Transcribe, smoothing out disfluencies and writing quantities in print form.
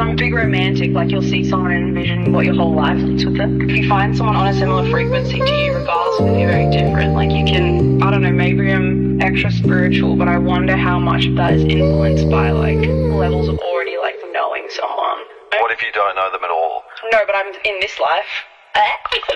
I'm a big romantic, like you'll see someone and envision what your whole life looks with them. If you find someone on a similar frequency to you, regardless of if you're very different, like you can, I don't know, maybe I'm extra spiritual, but I wonder how much of that is influenced by like levels of already like knowing someone. What if you don't know them at all? No, but I'm in this life.